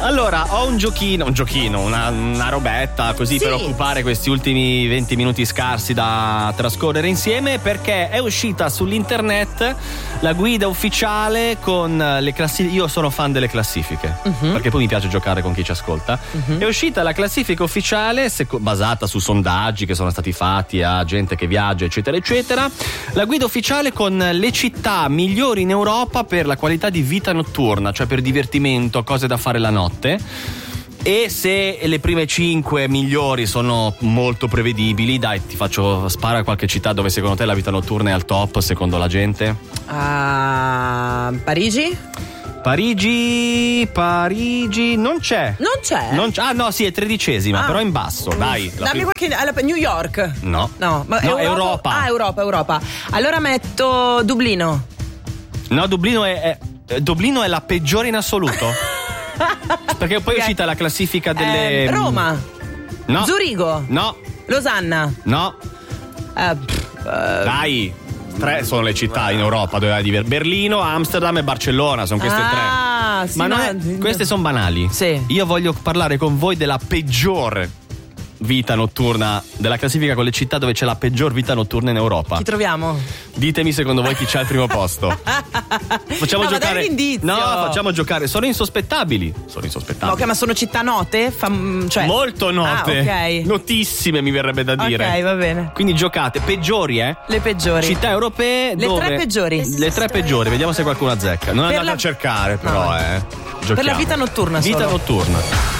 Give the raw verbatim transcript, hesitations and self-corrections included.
Allora, ho un giochino, un giochino, una, una robetta così sì. per occupare questi ultimi venti minuti scarsi da trascorrere insieme, perché è uscita sull'internet la guida ufficiale con le classifiche. Io sono fan delle classifiche, uh-huh. perché poi mi piace giocare con chi ci ascolta. Uh-huh. È uscita la classifica ufficiale seco- basata su sondaggi che sono stati fatti a gente che viaggia, eccetera, eccetera. La guida ufficiale con le città migliori in Europa per la qualità di vita notturna, cioè per divertimento, cose da fare la notte. E se le prime cinque migliori sono molto prevedibili, dai, ti faccio spara qualche città dove secondo te la vita notturna è al top, secondo la gente. Uh, Parigi? Parigi, Parigi non c'è. Non c'è? Non c'è. Ah no, sì, è tredicesima, ah. però in basso, dai. Dammi qualche. Alla, New York? No. No, ma no Europa? Europa. Ah, Europa, Europa. Allora metto Dublino. No, Dublino è, è Dublino è la peggiore in assoluto. Perché poi è uscita la classifica delle. Eh, Roma. No. Zurigo. No. Losanna. No. Uh, uh, Dai. Tre sono le città in Europa dove vai a divertirti. Berlino, Amsterdam e Barcellona sono queste ah, tre. Sì, ma non no, è, queste sono banali. Sì. Io voglio parlare con voi della peggior vita notturna, della classifica con le città dove c'è la peggior vita notturna in Europa. Chi troviamo? Ditemi secondo voi chi c'è al primo posto. Facciamo no, giocare. Ma dai un indizio. No, facciamo giocare. Sono insospettabili. Sono insospettabili. Ok, ma sono città note? Fam... Cioè... Molto note. Ah, ok. Notissime, mi verrebbe da dire. Ok, va bene. Quindi giocate. Peggiori, eh? Le peggiori. Città europee. Le dove... tre peggiori. Le tre peggiori. Vediamo se qualcuno azzecca. Non per andate la... a cercare, però, no. eh. Giochiamo. Per la vita notturna Vita solo. notturna.